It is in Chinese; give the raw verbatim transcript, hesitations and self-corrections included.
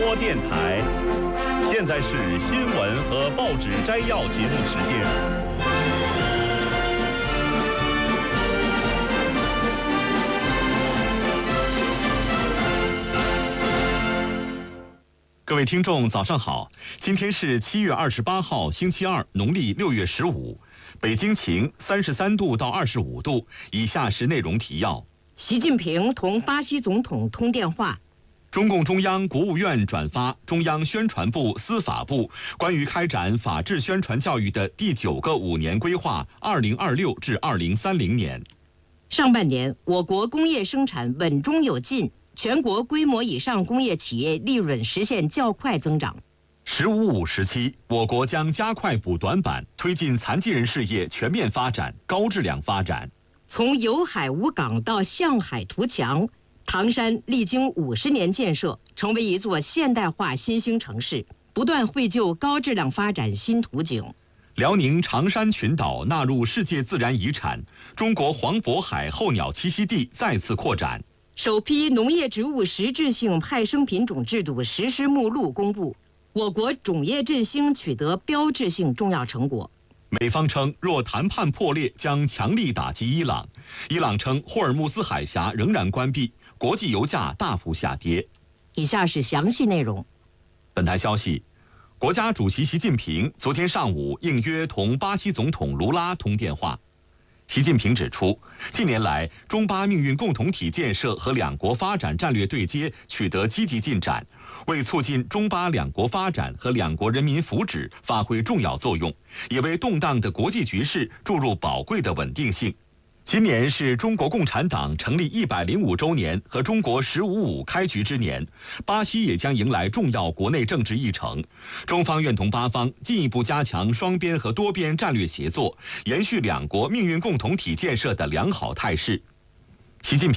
播电台。现在是新闻和报纸摘要节目时间。各位听众，早上好！今天是七月二十八号，星期二，农历六月十五。北京晴，三十三度到二十五度。以下是内容提要： 习近平同巴西总统通电话。 中共中央、国务院转发中央宣传部、司法部关于开展法治宣传教育的第九个五年规划（二零二六至二零三零年）。 上半年，我国工业生产稳中有进，全国规模以上工业企业利润实现较快增长。 十五五时期，我国将加快补短板，推进残疾人事业全面发展、高质量发展。 从有海无港到向海图强，唐山历经五十年建设，成为一座现代化新兴城市，不断绘就高质量发展新图景。 辽宁长山群岛纳入世界自然遗产，中国黄渤海候鸟栖息地再次扩展。 首批农业植物实质性派生品种制度实施目录公布，我国种业振兴取得标志性重要成果。 美方称，若谈判破裂，将强力打击伊朗。伊朗称，霍尔木兹海峡仍然关闭，国际油价大幅下跌。 以下是详细内容。 本台消息，国家主席习近平昨天上午应约同巴西总统卢拉通电话。习近平指出，近年来中巴命运共同体建设和两国发展战略对接取得积极进展，为促进中巴两国发展和两国人民福祉发挥重要作用，也为动荡的国际局势注入宝贵的稳定性。今年是中国共产党成立一百零五周年和中国“十五五”开局之年，巴西也将迎来重要国内政治议程。中方愿同巴方进一步加强双边和多边战略协作，延续两国命运共同体建设的良好态势。习近平